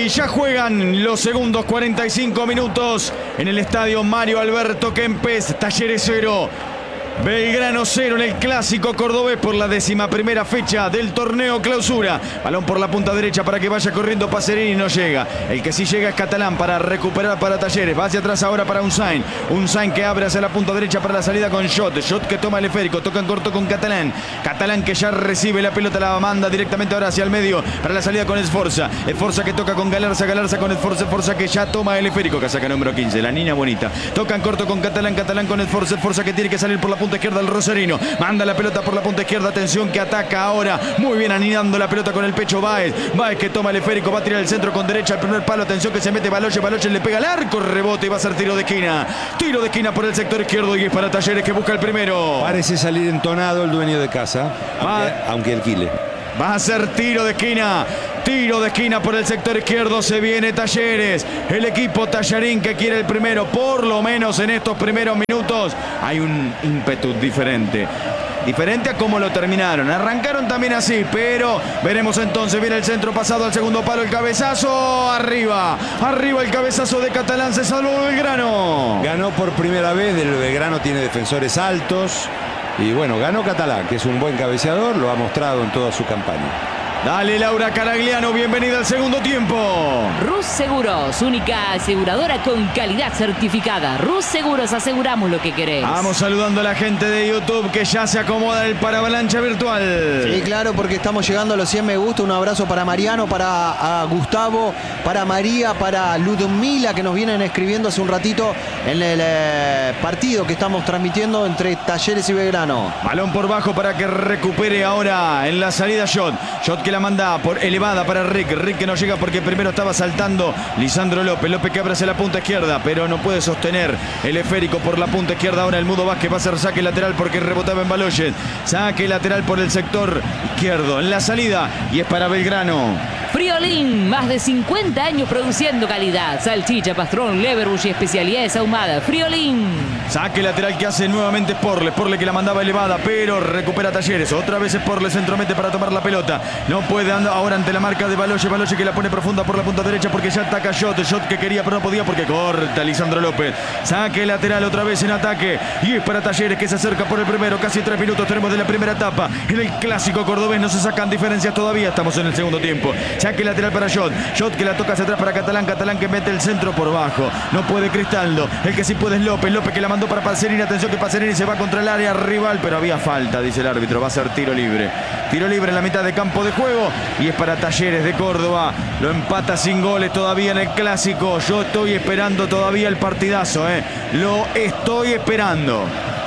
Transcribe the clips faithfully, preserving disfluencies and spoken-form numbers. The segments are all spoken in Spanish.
ya juegan los segundos cuarenta y cinco minutos en el estadio Mario Alberto Kempes. Talleres cero, Belgrano cero en el clásico cordobés por la décima primera fecha del torneo clausura. Balón por la punta derecha para que vaya corriendo Pacerini, no llega. El que sí llega es Catalán para recuperar para Talleres. Va hacia atrás ahora para Unzain. Unzain que abre hacia la punta derecha para la salida con Shot. Shot que toma el esférico, toca en corto con Catalán. Catalán que ya recibe la pelota, la manda directamente ahora hacia el medio para la salida con Esforza. Esforza que toca con Galarza, Galarza con Esforza. Esforza que ya toma el esférico, que saca número quince, la niña bonita. Toca en corto con Catalán, Catalán con Esforza. Esforza que tiene que salir por la punta izquierda el rosarino, manda la pelota por la punta izquierda, atención que ataca ahora, muy bien anidando la pelota con el pecho Báez, Báez que toma el esférico, va a tirar el centro con derecha al primer palo, atención que se mete Baloche, Baloche le pega al arco, rebote y va a ser tiro de esquina, tiro de esquina por el sector izquierdo y es para Talleres que busca el primero. Parece salir entonado el dueño de casa, aunque, aunque alquile. Va a ser tiro de esquina. Tiro de esquina por el sector izquierdo. Se viene Talleres. El equipo tallarín que quiere el primero. Por lo menos en estos primeros minutos hay un ímpetu diferente. Diferente a cómo lo terminaron. Arrancaron también así, pero veremos entonces. Viene el centro pasado al segundo palo. El cabezazo. Arriba. Arriba el cabezazo de Catalán. Se salvó Belgrano. Ganó por primera vez. El Belgrano tiene defensores altos. Y bueno, ganó Catalán, que es un buen cabeceador, lo ha mostrado en toda su campaña. Dale, Laura Caragliano, bienvenida al segundo tiempo. Rus Seguros, única aseguradora con calidad certificada. Rus Seguros, aseguramos lo que querés. Vamos saludando a la gente de YouTube que ya se acomoda el paravalancha virtual. Sí, claro, porque estamos llegando a los cien me gusta. Un abrazo para Mariano, para Gustavo, para María, para Ludmila, que nos vienen escribiendo hace un ratito en el eh, partido que estamos transmitiendo entre Talleres y Belgrano. Balón por bajo para que recupere ahora en la salida Shot. Shot que la manda por elevada para Rick. Rick que no llega porque primero estaba saltando Lisandro López. López que abre hacia la punta izquierda, pero no puede sostener el esférico por la punta izquierda. Ahora el Mudo Vázquez va a hacer saque lateral porque rebotaba en Baloyes. Saque lateral por el sector izquierdo en la salida y es para Belgrano. Friolín, más de cincuenta años produciendo calidad. Salchicha, pastrón, leverbush y especialidades ahumadas. Friolín. Saque lateral que hace nuevamente Sporle. Sporle que la mandaba elevada, pero recupera Talleres. Otra vez Sporle se entromete para tomar la pelota. No puede andar ahora ante la marca de Baloyes. Baloyes que la pone profunda por la punta derecha porque ya ataca Shot. Shot que quería pero no podía porque corta Lisandro López. Saque lateral otra vez en ataque. Y es para Talleres que se acerca por el primero. Casi tres minutos tenemos de la primera etapa. En el clásico cordobés no se sacan diferencias todavía. Estamos en el segundo tiempo. Saque lateral para Shot. Shot que la toca hacia atrás para Catalán. Catalán que mete el centro por bajo. No puede Cristaldo. El que sí puede es López. López que la mandó para Pacerini. Atención que Pacerini se va contra el área rival, pero había falta, dice el árbitro. Va a ser tiro libre. Tiro libre en la mitad de campo de juego. Y es para Talleres de Córdoba. Lo empata sin goles todavía en el clásico. Yo estoy esperando todavía el partidazo. ¿eh? Lo estoy esperando.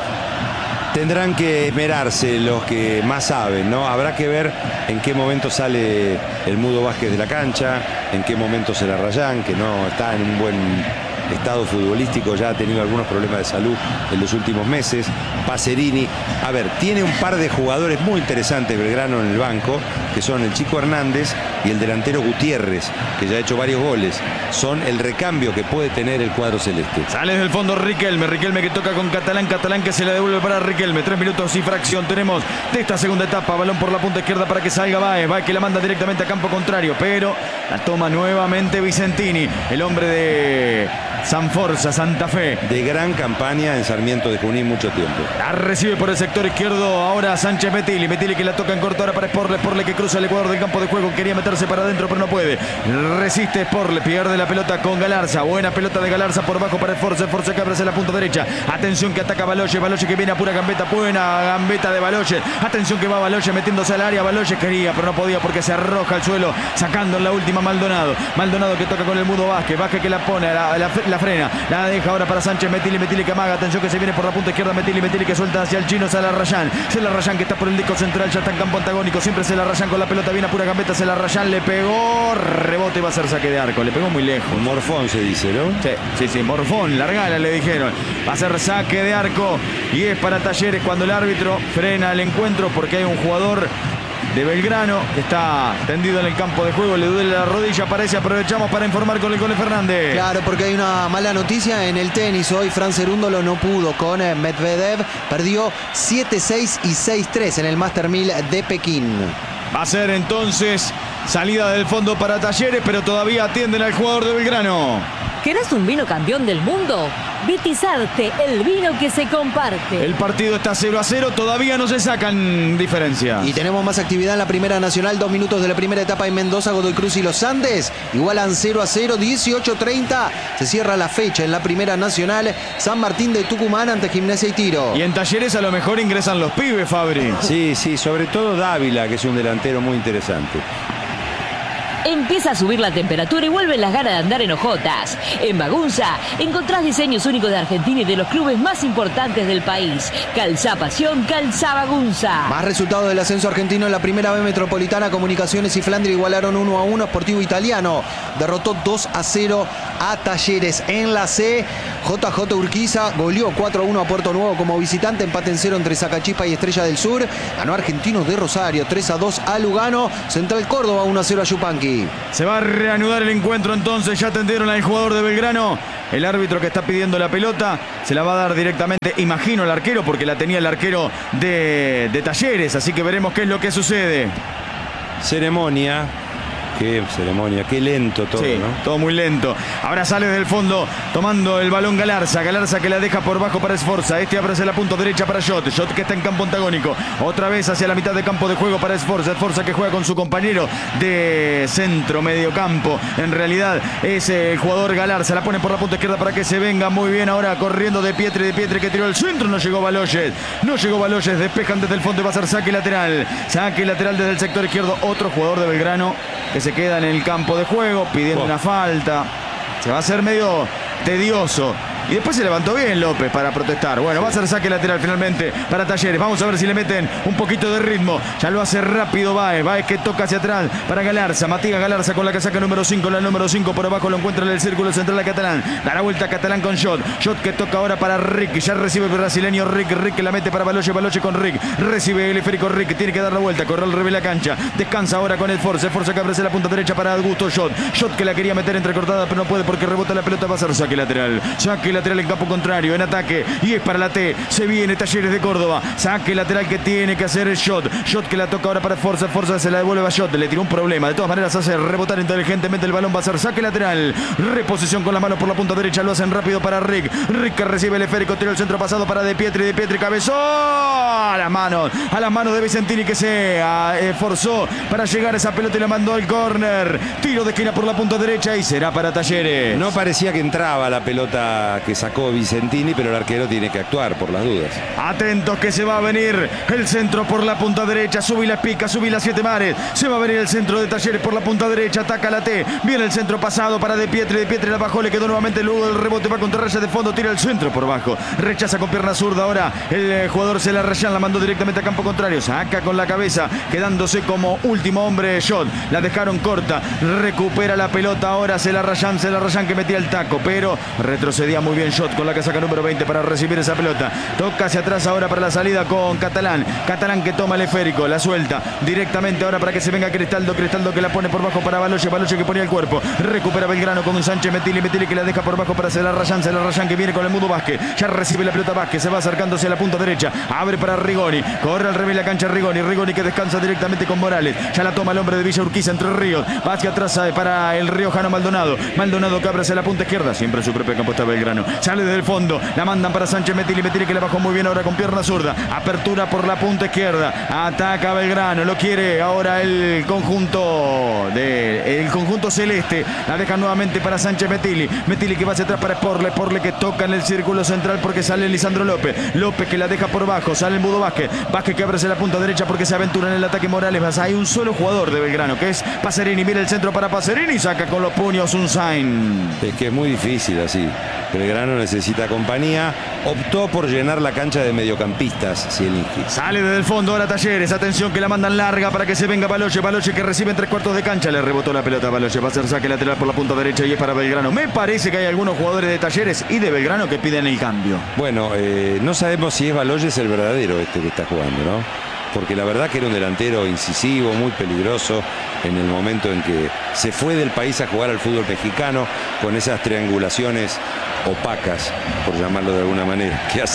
Tendrán que esmerarse los que más saben, ¿no? Habrá que ver en qué momento sale el Mudo Vázquez de la cancha, en qué momento se la Rayán, que no está en un buen estado futbolístico, ya ha tenido algunos problemas de salud en los últimos meses. Pacerini, a ver, tiene un par de jugadores muy interesantes Belgrano en el banco, que son el Chico Hernández y el delantero Gutiérrez, que ya ha hecho varios goles. Son el recambio que puede tener el cuadro celeste. Sale desde el fondo Riquelme, Riquelme que toca con Catalán, Catalán que se la devuelve para Riquelme. Tres minutos y fracción tenemos de esta segunda etapa. Balón por la punta izquierda para que salga Báez. Báez que la manda directamente a campo contrario, pero la toma nuevamente Vicentini, el hombre de Sanforza, Santa Fe. De gran campaña en Sarmiento de Junín mucho tiempo. La recibe por el sector izquierdo ahora Sánchez Metili. Metili que la toca en corto ahora para Sporle. Sporle que cruza el ecuador del campo de juego. Quería meterse para adentro pero no puede. Resiste Sporle. Pierde la pelota con Galarza. Buena pelota de Galarza por bajo para Esforza. Esforza que abre hacia la punta derecha. Atención que ataca Baloyes. Baloyes que viene a pura gambeta. Buena gambeta de Baloyes. Atención que va Baloyes metiéndose al área. Baloyes quería pero no podía porque se arroja al suelo. Sacando en la última Maldonado. Maldonado que toca con el Mudo Vázquez. Vázquez que la pone. La, la, la frena. La deja ahora para Sánchez Metili. Metili que amaga. Atención que se viene por la punta izquierda. Metili. Metili que suelta hacia el chino. Se la Rayán. Se la Rayán que está por el disco central. Ya está en campo antagónico. Siempre se la Rayán con la pelota. Viene a pura gambeta. Se la Rayán. Le pegó. Rebote. Va a ser saque de arco. Le pegó muy lejos. Morfón se dice, ¿no? Sí, sí, sí. Morfón. Largala le dijeron. Va a ser saque de arco. Y es para Talleres cuando el árbitro frena el encuentro porque hay un jugador de Belgrano que está tendido en el campo de juego, le duele la rodilla, parece. Aprovechamos para informar con el Cone Fernández. Claro, porque hay una mala noticia en el tenis. Hoy Fran Cerúndolo no pudo con Medvedev, perdió siete seis y seis tres en el Master mil de Pekín. Va a ser entonces Salida del fondo para Talleres, pero todavía atienden al jugador de Belgrano. ¿Querés un vino campeón del mundo? Vitizarte, el vino que se comparte. El partido está cero a cero, todavía no se sacan diferencias. Y tenemos más actividad en la Primera Nacional. Dos minutos de la primera etapa en Mendoza, Godoy Cruz y Los Andes. Igualan cero a cero, dieciocho treinta. Se cierra la fecha en la Primera Nacional. San Martín de Tucumán ante Gimnasia y Tiro. Y en Talleres a lo mejor ingresan los pibes, Fabri. Sí, sí, sobre todo Dávila, que es un delantero muy interesante. Empieza a subir la temperatura y vuelven las ganas de andar en hojotas. En Bagunza encontrás diseños únicos de Argentina y de los clubes más importantes del país. Calzá Pasión, Calzá Bagunza. Más resultados del ascenso argentino en la Primera B Metropolitana. Comunicaciones y Flandria igualaron uno a uno. Sportivo Italiano derrotó dos a cero a Talleres. En la C, J J Urquiza goleó cuatro a uno a Puerto Nuevo como visitante. Empate en cero entre Sacachispa y Estrella del Sur. Ganó Argentinos de Rosario tres a dos a Lugano. Central Córdoba uno a cero a Yupanqui. Se va a reanudar el encuentro entonces, ya atendieron al jugador de Belgrano. El árbitro que está pidiendo la pelota se la va a dar directamente, imagino, al arquero, porque la tenía el arquero de, de Talleres, así que veremos qué es lo que sucede. Ceremonia. Qué ceremonia, qué lento todo, sí, ¿no? Todo muy lento. Ahora sale del fondo tomando el balón Galarza. Galarza que la deja por bajo para Sforza. Este abre hacia la punta derecha para Shot. Shot que está en campo antagónico. Otra vez hacia la mitad de campo de juego para Sforza. Sforza que juega con su compañero de centro medio campo. En realidad es el jugador Galarza. La pone por la punta izquierda para que se venga muy bien. Ahora corriendo de Pietri. De Pietri que tiró el centro. No llegó Baloyes. No llegó Baloyes. Despejan desde el fondo y va a ser saque lateral. Saque lateral desde el sector izquierdo. Otro jugador de Belgrano que se queda en el campo de juego pidiendo oh. una falta. Se va a hacer medio tedioso. Y después se levantó bien López para protestar. Bueno, sí. Va a ser saque lateral finalmente para Talleres. Vamos a ver si le meten un poquito de ritmo. Ya lo hace rápido Baez. Baez que toca hacia atrás para Galarza. Matías Galarza con la casaca número cinco. La número cinco por abajo lo encuentra en el círculo central a Catalán. Da la vuelta a Catalán con Shot. Shot que toca ahora para Rick. Ya recibe el brasileño Rick. Rick que la mete para Baloche. Baloche con Rick. Recibe el esférico Rick. Tiene que dar la vuelta. Corre al revés la cancha. Descansa ahora con el Force. Force que abre la punta derecha para Augusto Shot. Shot que la quería meter entrecortada pero no puede porque rebota la pelota. Va a ser saque lateral. Saque lateral en campo contrario, en ataque, y es para la T. Se viene Talleres de Córdoba. Saque lateral que tiene que hacer el Shot. Shot que la toca ahora para Forza. Forza se la devuelve a Shot. Le tiró un problema. De todas maneras hace rebotar inteligentemente el balón. Va a ser saque lateral. Reposición con la mano por la punta derecha. Lo hacen rápido para Rick. Rick que recibe el esférico. Tira el centro pasado para De Pietri. De Pietri cabezó a las manos. A las manos de Vicentini que se eh, forzó para llegar a esa pelota y la mandó al córner. Tiro de esquina por la punta derecha y será para Talleres. No parecía que entraba la pelota que sacó Vicentini, pero el arquero tiene que actuar por las dudas. Atentos que se va a venir el centro por la punta derecha. Subí la pica, subí las siete mares. Se va a venir el centro de Talleres por la punta derecha. Ataca la T. Viene el centro pasado para De Pietri. De Pietri la bajó, le quedó nuevamente. Luego el rebote va contra raya de fondo. Tira el centro por bajo. Rechaza con pierna zurda. Ahora el jugador se la rayan. La mandó directamente a campo contrario. Saca con la cabeza, quedándose como último hombre Shot. La dejaron corta. Recupera la pelota. Ahora se la rayan. Se la rayan que metía el taco. Pero retrocedía muy bien Shot con la casaca número veinte para recibir esa pelota. Toca hacia atrás ahora para la salida con Catalán. Catalán que toma el esférico, la suelta directamente ahora para que se venga Cristaldo. Cristaldo que la pone por bajo para Baloche. Baloche que ponía el cuerpo. Recupera Belgrano con un Sánchez Metili. Metili que la deja por bajo para Celar Rayán. Celar Rayán que viene con el Mudo Vázquez. Ya recibe la pelota Vázquez. Se va acercándose a la punta derecha. Abre para Rigoni. Corre al revés la cancha Rigoni. Rigoni que descansa directamente con Morales. Ya la toma el hombre de Villa Urquiza entre Ríos. Va hacia atrás para el riojano Maldonado. Maldonado que abre hacia la punta izquierda. Siempre en su propio campo está Belgrano. Sale desde el fondo. La mandan para Sánchez Metili. Metili que la bajó muy bien ahora con pierna zurda. Apertura por la punta izquierda. Ataca Belgrano. Lo quiere ahora el conjunto de el conjunto celeste. La deja nuevamente para Sánchez Metili. Metili que va hacia atrás para Sporle. Sporle que toca en el círculo central porque sale Lisandro López. López que la deja por bajo. Sale el Mudo Vázquez. Vázquez que abre hacia la punta derecha porque se aventura en el ataque Morales. Hay un solo jugador de Belgrano que es Pacerini. Mira el centro para Pacerini y saca con los puños un sign. Es que es muy difícil así. Belgrano necesita compañía. Optó por llenar la cancha de mediocampistas Zielinski. Sale desde el fondo ahora Talleres. Atención que la mandan larga para que se venga Baloche. Baloche que recibe en tres cuartos de cancha. Le rebotó la pelota a Baloche. Va a hacer saque lateral por la punta derecha y es para Belgrano. Me parece que hay algunos jugadores de Talleres y de Belgrano que piden el cambio. Bueno, eh, no sabemos si es Baloyes el verdadero este que está jugando, ¿no? Porque la verdad que era un delantero incisivo, muy peligroso en el momento en que se fue del país a jugar al fútbol mexicano con esas triangulaciones opacas, por llamarlo de alguna manera, que hace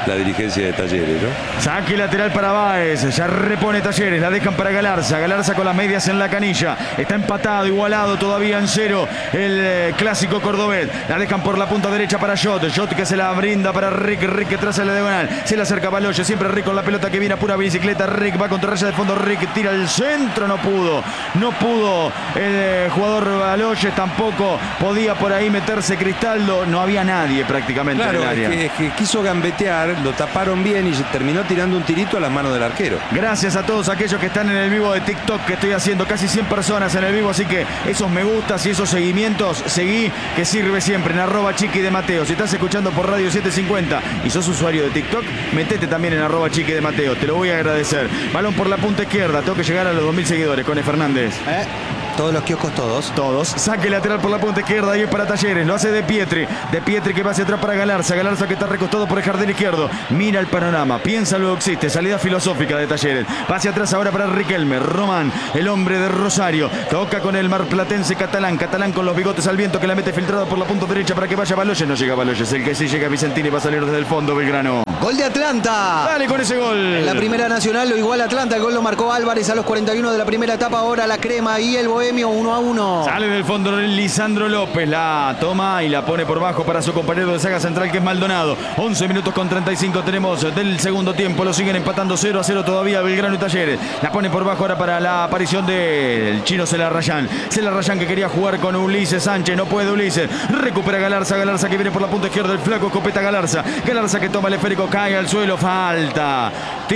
la dirigencia de Talleres, ¿no? Saque lateral para Báez, ya repone Talleres, la dejan para Galarza, Galarza con las medias en la canilla, está empatado, igualado todavía en cero el eh, clásico cordobés, la dejan por la punta derecha para Jot, Jot que se la brinda para Rick, Rick que traza la diagonal, se le acerca Baloye, siempre Rick con la pelota que viene a pura bicicleta, Rick va contra raya de fondo, Rick tira el centro, no pudo, no pudo el eh, jugador Baloye, tampoco podía por ahí meterse Cristaldo, no había nadie prácticamente Claro, en el área. es que, es que quiso gambetear, lo taparon bien y se terminó tirando un tirito a las manos del arquero. Gracias a todos aquellos que están en el vivo de TikTok que estoy haciendo, casi cien personas en el vivo, así que esos me gustas y esos seguimientos, seguí, que sirve siempre en arroba Chiqui de Mateo. Si estás escuchando por Radio setecientos cincuenta y sos usuario de TikTok, metete también en arroba Chiqui de Mateo, te lo voy a agradecer. Balón por la punta izquierda, tengo que llegar a los dos mil seguidores, Cone Fernández. ¿Eh? Todos los kioscos, todos. Todos. Saque lateral por la punta izquierda y es para Talleres. Lo hace De Pietri. De Pietri que va hacia atrás para Galarza. Galarza que está recostado por el jardín izquierdo. Mira el panorama. Piensa luego existe. Salida filosófica de Talleres. Va hacia atrás ahora para Riquelme. Román, el hombre de Rosario. Toca con el marplatense Catalán. Catalán con los bigotes al viento que la mete filtrado por la punta derecha para que vaya Baloyes. No llega Baloyes. El que sí llega Vicentini va a salir desde el fondo Belgrano. Gol de Atlanta. Dale con ese gol. En la primera nacional lo igual Atlanta. El gol lo marcó Álvarez a los cuarenta y uno de la primera etapa. Ahora la Crema y el Bohemio uno a uno. Sale del fondo Lisandro López, la toma y la pone por bajo para su compañero de saga central que es Maldonado. once minutos con treinta y cinco tenemos del segundo tiempo, lo siguen empatando cero a cero todavía Belgrano y Talleres. La pone por bajo ahora para la aparición del chino Celarrayán. Celarrayán que quería jugar con Ulises Sánchez, no puede Ulises. Recupera Galarza, Galarza que viene por la punta izquierda, el flaco escopeta Galarza. Galarza que toma el esférico, cae al suelo, falta.